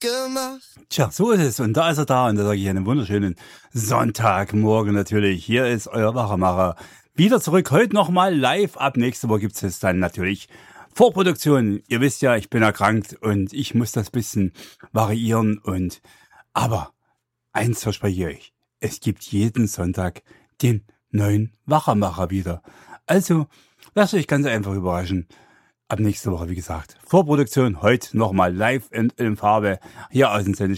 gemacht. Tja, so ist es. Und da ist er da. Und da sage ich einen wunderschönen Sonntagmorgen natürlich. Hier ist euer Wachmacher. Wieder zurück. Heute nochmal live. Ab nächste Woche gibt es dann natürlich Vorproduktion. Ihr wisst ja, ich bin erkrankt und ich muss das bisschen variieren. Aber eins verspreche ich euch. Es gibt jeden Sonntag den neuen Wachermacher wieder. Also, lasst euch ganz einfach überraschen. Ab nächste Woche, wie gesagt, Vorproduktion, heute nochmal live in Farbe, hier aus dem